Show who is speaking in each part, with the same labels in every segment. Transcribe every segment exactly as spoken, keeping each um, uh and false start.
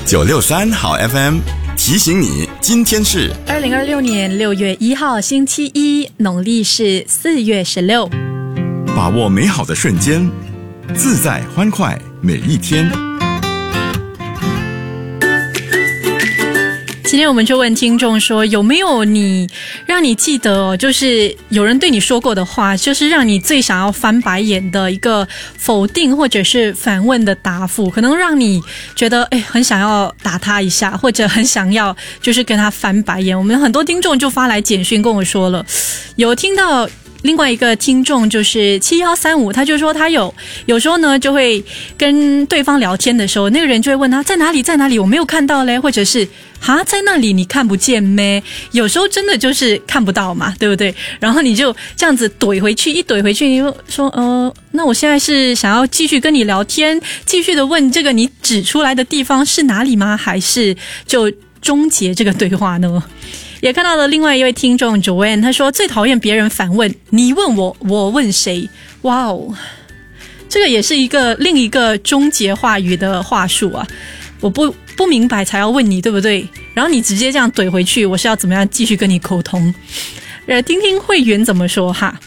Speaker 1: 九六三好 F M 提醒你，今天是
Speaker 2: 二零二六年六月一号星期一，农历是四月十六。
Speaker 1: 把握美好的瞬间，自在欢快每一天。
Speaker 2: 今天我们就问听众说，有没有你让你记得哦，就是有人对你说过的话，就是让你最想要翻白眼的一个否定或者是反问的答复，可能让你觉得哎很想要打他一下，或者很想要就是跟他翻白眼。我们很多听众就发来简讯跟我说了，有听到另外一个听众就是七一三五，他就说他有有时候呢就会跟对方聊天的时候，那个人就会问他在哪里在哪里，我没有看到嘞，或者是哈在那里你看不见咩？有时候真的就是看不到嘛，对不对？然后你就这样子怼回去，一怼回去你就说呃，那我现在是想要继续跟你聊天，继续的问这个你指出来的地方是哪里吗？还是就终结这个对话呢？也看到了另外一位听众 Joanne， 他说最讨厌别人反问，你问我，我问谁？哇哦，这个也是一个另一个终结话语的话术啊！我不不明白才要问你，对不对？然后你直接这样怼回去，我是要怎么样继续跟你沟通？呃，听听慧媛怎么说哈。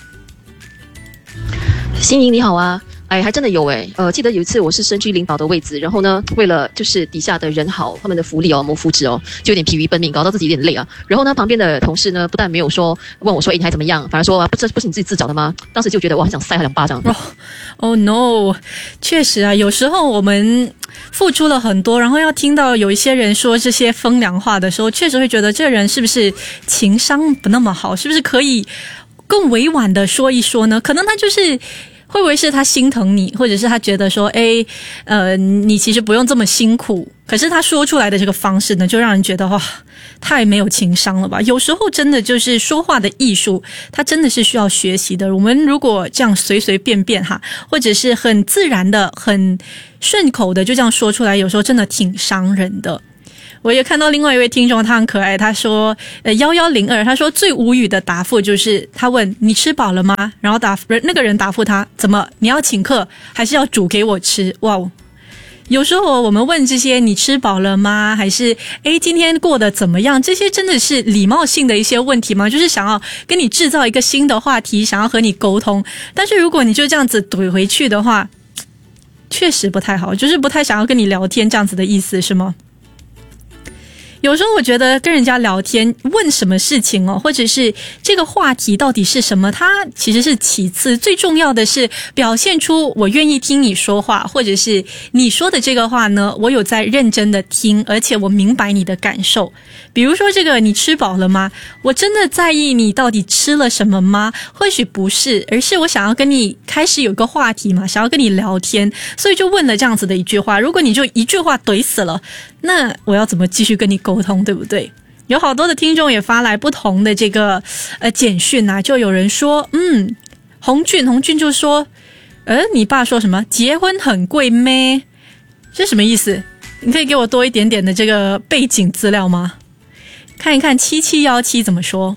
Speaker 3: 心莹你好啊。哎，还真的有哎，呃，记得有一次我是身居领导的位置，然后呢，为了就是底下的人好，他们的福利哦，谋福祉哦，就有点疲于奔命，搞到自己有点累啊。然后呢，旁边的同事呢，不但没有说问我说，哎，你还怎么样，反而说啊，不这不是你自己自找的吗？当时就觉得我很想塞他两巴掌。
Speaker 2: 哦、oh, ，Oh no， 确实啊，有时候我们付出了很多，然后要听到有一些人说这些风凉话的时候，确实会觉得这人是不是情商不那么好，是不是可以更委婉的说一说呢？可能他就是。会不会是他心疼你，或者是他觉得说诶呃你其实不用这么辛苦，可是他说出来的这个方式呢，就让人觉得哇太没有情商了吧。有时候真的就是说话的艺术，它真的是需要学习的。我们如果这样随随便便哈，或者是很自然的很顺口的就这样说出来，有时候真的挺伤人的。我也看到另外一位听众，他很可爱，他说呃一一零二，他说最无语的答复就是他问你吃饱了吗，然后答那个人答复他怎么你要请客还是要煮给我吃。哇，有时候我们问这些你吃饱了吗，还是诶今天过得怎么样，这些真的是礼貌性的一些问题吗？就是想要跟你制造一个新的话题，想要和你沟通，但是如果你就这样子怼回去的话，确实不太好，就是不太想要跟你聊天这样子的意思是吗？有时候我觉得跟人家聊天问什么事情哦，或者是这个话题到底是什么，它其实是其次，最重要的是表现出我愿意听你说话，或者是你说的这个话呢，我有在认真的听，而且我明白你的感受。比如说这个你吃饱了吗，我真的在意你到底吃了什么吗？或许不是，而是我想要跟你开始有个话题嘛，想要跟你聊天，所以就问了这样子的一句话。如果你就一句话怼死了，那我要怎么继续跟你沟通，对不对？有好多的听众也发来不同的这个呃简讯啊，就有人说嗯洪俊洪俊就说呃你爸说什么结婚很贵咩，这什么意思？你可以给我多一点点的这个背景资料吗？看一看七七一七怎么说。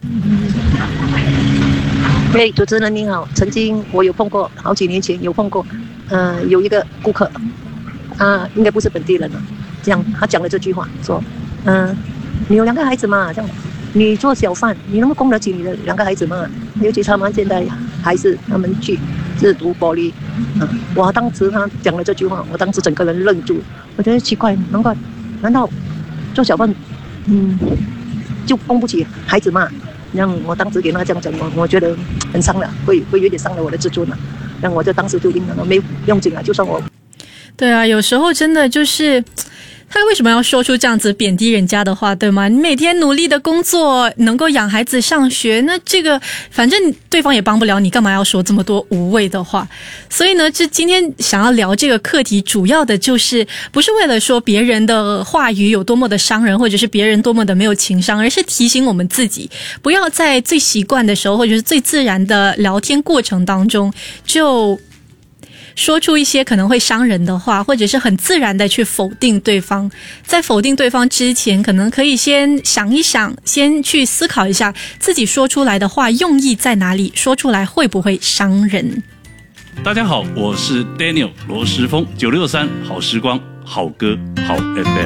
Speaker 4: 喂，主持人您好，曾经我有碰过，好几年前有碰过呃有一个顾客，他应该不是本地人了，这样他讲了这句话说嗯、呃，你有两个孩子嘛，这样你做小贩你能够供得起你的两个孩子吗？尤其他们现在还是他们去自读玻璃、呃、我当时他讲了这句话，我当时整个人愣住，我觉得奇怪，难怪难道做小贩嗯就供不起孩子嘛？让我当时给他这样讲，我我觉得很伤了，会会有点伤了我的自尊了，让我就当时就应了，没用劲了，就算我
Speaker 2: 对啊，有时候真的就是他为什么要说出这样子贬低人家的话，对吗？你每天努力的工作能够养孩子上学，那这个反正对方也帮不了你，干嘛要说这么多无谓的话？所以呢，这今天想要聊这个课题，主要的就是不是为了说别人的话语有多么的伤人，或者是别人多么的没有情商，而是提醒我们自己不要在最习惯的时候，或者是最自然的聊天过程当中就说出一些可能会伤人的话，或者是很自然的去否定对方。在否定对方之前，可能可以先想一想，先去思考一下自己说出来的话用意在哪里，说出来会不会伤人。
Speaker 5: 大家好，我是 Daniel 罗时丰，九六三好时光好歌好 F M。